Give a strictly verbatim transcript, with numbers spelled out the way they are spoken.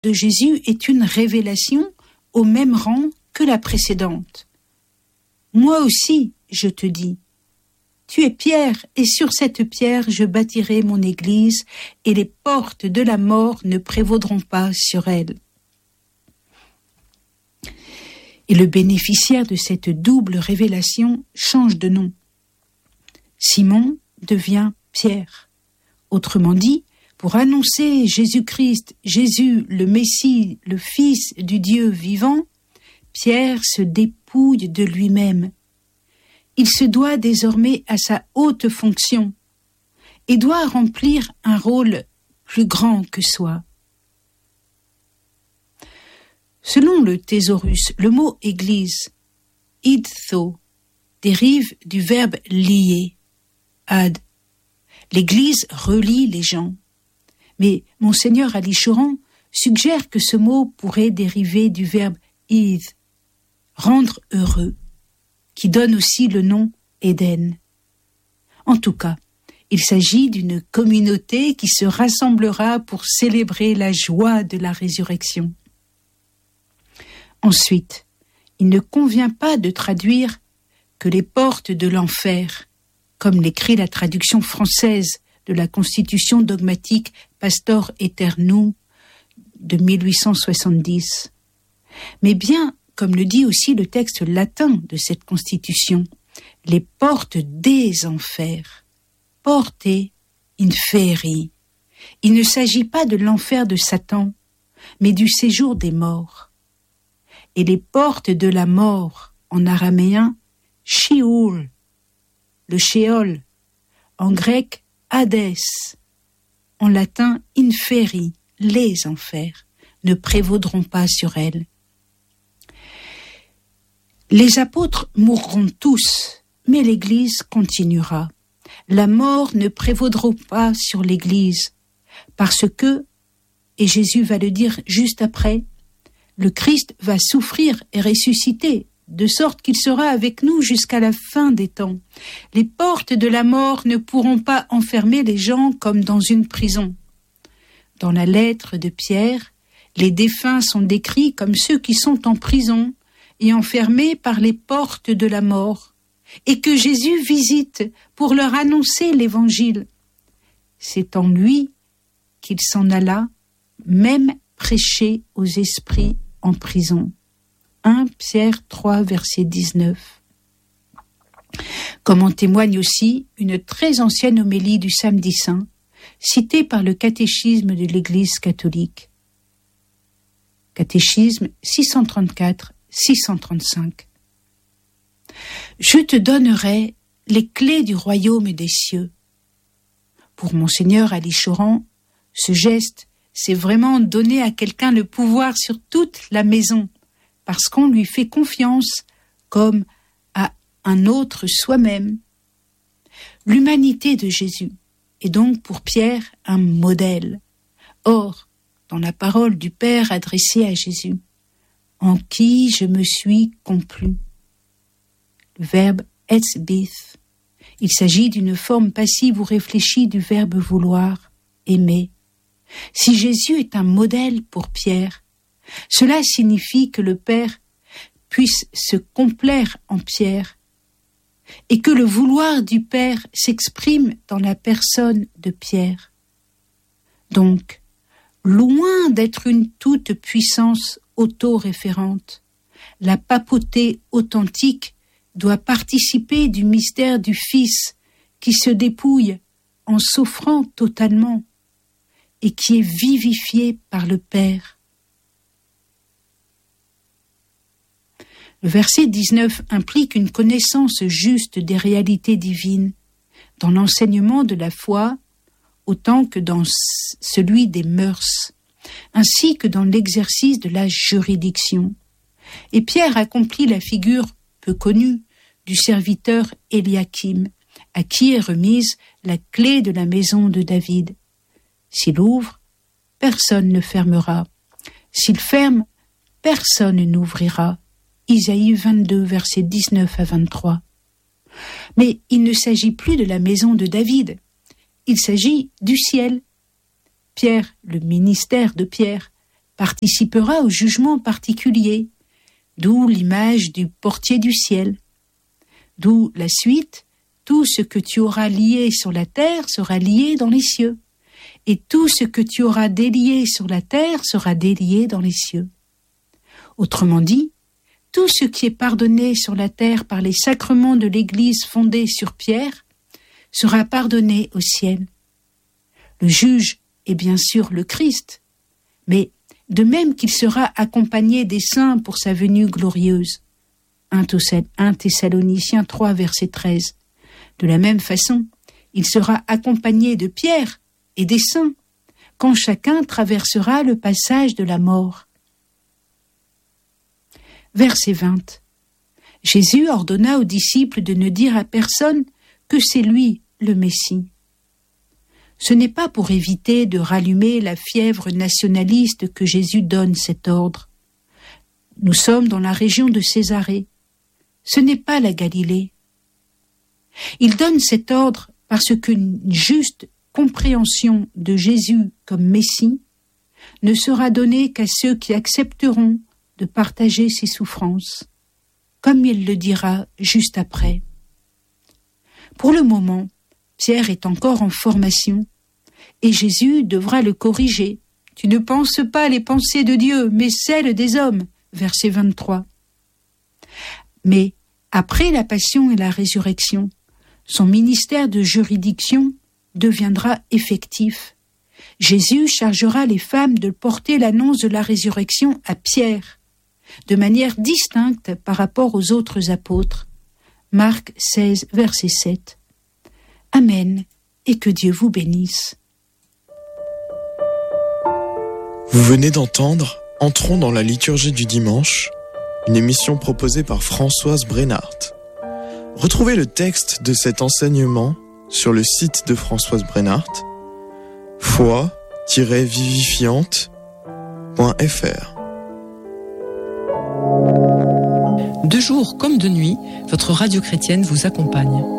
de Jésus est une révélation au même rang que la précédente. Moi aussi, je te dis, tu es Pierre, et sur cette pierre je bâtirai mon église, et les portes de la mort ne prévaudront pas sur elle. Et le bénéficiaire de cette double révélation change de nom. Simon devient Pierre. Autrement dit, pour annoncer Jésus-Christ, Jésus, le Messie, le Fils du Dieu vivant, Pierre se dépouille de lui-même. Il se doit désormais à sa haute fonction et doit remplir un rôle plus grand que soi. Selon le thésaurus, le mot « église » idtho dérive du verbe « lier » ad. L'église relie les gens. Mais Monseigneur Ali Choran suggère que ce mot pourrait dériver du verbe « id », rendre heureux, qui donne aussi le nom Éden. En tout cas, il s'agit d'une communauté qui se rassemblera pour célébrer la joie de la résurrection. Ensuite, il ne convient pas de traduire que les portes de l'enfer, comme l'écrit la traduction française de la Constitution dogmatique Pastor Aeternum de mille huit cent soixante-dix, mais bien, comme le dit aussi le texte latin de cette Constitution, les portes des enfers, porte inferi. Il ne s'agit pas de l'enfer de Satan, mais du séjour des morts. Et les portes de la mort, en araméen, Sheol, le Sheol, en grec, Hadès, en latin, inferi, les enfers, ne prévaudront pas sur elles. Les apôtres mourront tous, mais l'Église continuera. La mort ne prévaudra pas sur l'Église, parce que, et Jésus va le dire juste après, le Christ va souffrir et ressusciter, de sorte qu'il sera avec nous jusqu'à la fin des temps. Les portes de la mort ne pourront pas enfermer les gens comme dans une prison. Dans la lettre de Pierre, les défunts sont décrits comme ceux qui sont en prison et enfermés par les portes de la mort, et que Jésus visite pour leur annoncer l'Évangile. C'est en lui qu'il s'en alla, même prêcher aux esprits en prison. un Pierre trois, verset dix-neuf. Comme en témoigne aussi une très ancienne homélie du Samedi Saint, citée par le catéchisme de l'Église catholique. Catéchisme six cent trente-quatre, six cent trente-cinq. Je te donnerai les clés du royaume des cieux. Pour Monseigneur Ali Choran, ce geste, c'est vraiment donner à quelqu'un le pouvoir sur toute la maison, parce qu'on lui fait confiance comme à un autre soi-même. L'humanité de Jésus est donc pour Pierre un modèle. Or, dans la parole du Père adressée à Jésus, en qui je me suis complu. Le verbe etzbith. Il s'agit d'une forme passive ou réfléchie du verbe vouloir, aimer. Si Jésus est un modèle pour Pierre, cela signifie que le Père puisse se complaire en Pierre et que le vouloir du Père s'exprime dans la personne de Pierre. Donc, loin d'être une toute-puissance autoréférente, la papauté authentique doit participer du mystère du Fils qui se dépouille en s'offrant totalement et qui est vivifié par le Père. Le verset dix-neuf implique une connaissance juste des réalités divines dans l'enseignement de la foi autant que dans celui des mœurs, ainsi que dans l'exercice de la juridiction. Et Pierre accomplit la figure peu connue du serviteur Éliakim, à qui est remise la clé de la maison de David. S'il ouvre, personne ne fermera. S'il ferme, personne n'ouvrira. Isaïe vingt-deux, versets dix-neuf à vingt-trois. Mais il ne s'agit plus de la maison de David. Il s'agit du ciel. Pierre, le ministère de Pierre, participera au jugement particulier, d'où l'image du portier du ciel. D'où la suite, tout ce que tu auras lié sur la terre sera lié dans les cieux, et tout ce que tu auras délié sur la terre sera délié dans les cieux. Autrement dit, tout ce qui est pardonné sur la terre par les sacrements de l'Église fondée sur Pierre sera pardonné au ciel. Le juge est bien sûr le Christ, mais de même qu'il sera accompagné des saints pour sa venue glorieuse. un Thessaloniciens trois, verset treize. De la même façon, il sera accompagné de Pierre et des saints, quand chacun traversera le passage de la mort. Verset vingt. Jésus ordonna aux disciples de ne dire à personne que c'est lui le Messie. Ce n'est pas pour éviter de rallumer la fièvre nationaliste que Jésus donne cet ordre. Nous sommes dans la région de Césarée. Ce n'est pas la Galilée. Il donne cet ordre parce qu'une juste compréhension de Jésus comme Messie ne sera donnée qu'à ceux qui accepteront de partager ses souffrances, comme il le dira juste après. Pour le moment, Pierre est encore en formation et Jésus devra le corriger. « Tu ne penses pas les pensées de Dieu, mais celles des hommes » verset vingt-trois. Mais après la passion et la résurrection, son ministère de juridiction deviendra effectif. Jésus chargera les femmes de porter l'annonce de la résurrection à Pierre, de manière distincte par rapport aux autres apôtres. Marc seize, verset sept. Amen, et que Dieu vous bénisse. Vous venez d'entendre Entrons dans la liturgie du dimanche, une émission proposée par Françoise Brennart. Retrouvez le texte de cet enseignement sur le site de Françoise Brennart, foi tiret vivifiante point f r. De jour comme de nuit, votre radio chrétienne vous accompagne.